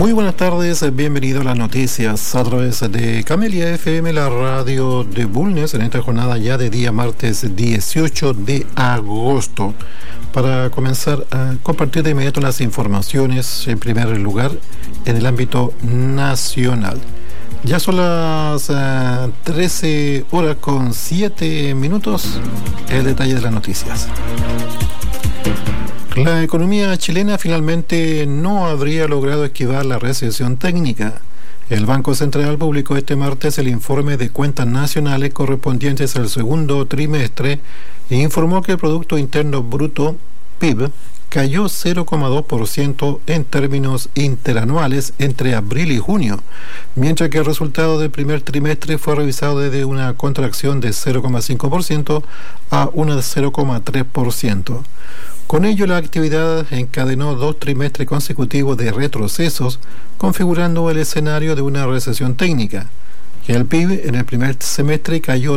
Muy buenas tardes, bienvenido a las noticias a través de Camelia FM, la radio de Bulnes, en esta jornada ya de día martes 18 de agosto. Para comenzar a compartir de inmediato las informaciones, en primer lugar, en el ámbito nacional. Ya son las 13 horas con 7 minutos, el detalle de las noticias. La economía chilena finalmente no habría logrado esquivar la recesión técnica. El Banco Central publicó este martes el informe de cuentas nacionales correspondientes al segundo trimestre e informó que el Producto Interno Bruto, PIB, cayó 0,2% en términos interanuales entre abril y junio, mientras que el resultado del primer trimestre fue revisado desde una contracción de 0,5% a una de 0,3%. Con ello, la actividad encadenó 2 trimestres consecutivos de retrocesos, configurando el escenario de una recesión técnica. El PIB en el primer semestre cayó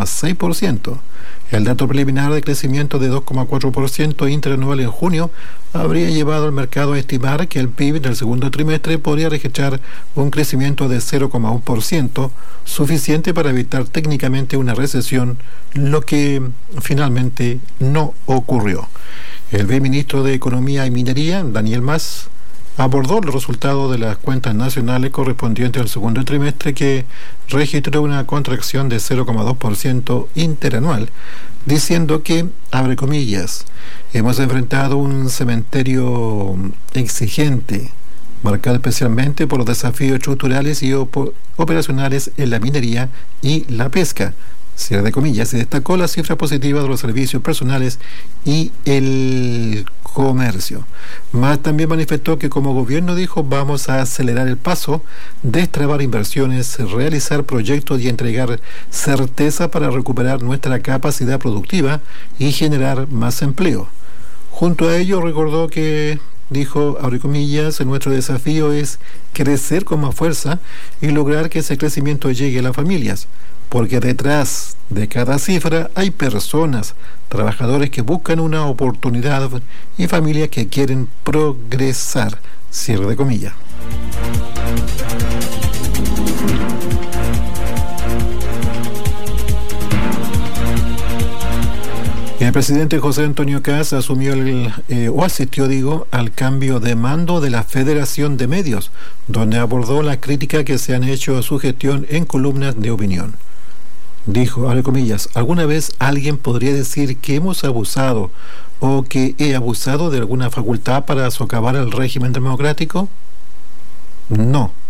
2,6%. El dato preliminar de crecimiento de 2,4% interanual en junio habría llevado al mercado a estimar que el PIB del segundo trimestre podría registrar un crecimiento de 0,1%, suficiente para evitar técnicamente una recesión, lo que finalmente no ocurrió. El viceministro de Economía y Minería, Daniel Mas, abordó los resultados de las cuentas nacionales correspondientes al segundo trimestre, que registró una contracción de 0,2% interanual, diciendo que, abre comillas, hemos enfrentado un cementerio exigente, marcado especialmente por los desafíos estructurales y operacionales en la minería y la pesca. Cierre de comillas. Se destacó la cifra positiva de los servicios personales y el comercio. Más también manifestó que como gobierno, dijo, vamos a acelerar el paso, destrabar inversiones, realizar proyectos y entregar certeza para recuperar nuestra capacidad productiva y generar más empleo. Junto a ello, recordó que, dijo, abre comillas, nuestro desafío es crecer con más fuerza y lograr que ese crecimiento llegue a las familias, porque detrás de cada cifra hay personas, trabajadores que buscan una oportunidad y familias que quieren progresar. Cierre de comillas. El presidente José Antonio Kast asumió asistió al cambio de mando de la Federación de Medios, donde abordó las críticas que se han hecho a su gestión en columnas de opinión. Dijo, abre comillas, ¿alguna vez alguien podría decir que hemos abusado o que he abusado de alguna facultad para socavar el régimen democrático? No,